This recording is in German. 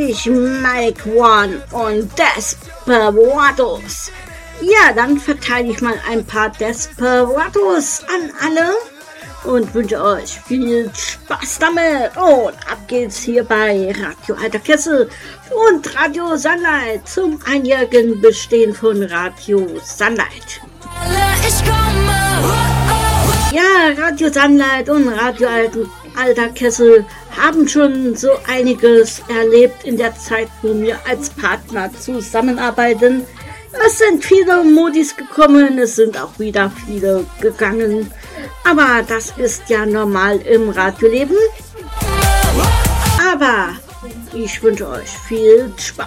ich Mike One und Desperados. Ja, dann verteile ich mal ein paar Desperados an alle und wünsche euch viel Spaß damit. Und ab geht's hier bei Radio Alter Kessel und Radio Sunlight zum einjährigen Bestehen von Radio Sunlight. Ja, Radio Sunlight und Radio Alter Kessel haben schon so einiges erlebt in der Zeit, wo wir als Partner zusammenarbeiten. Es sind viele Modis gekommen, es sind auch wieder viele gegangen. Aber das ist ja normal im Radioleben. Aber ich wünsche euch viel Spaß.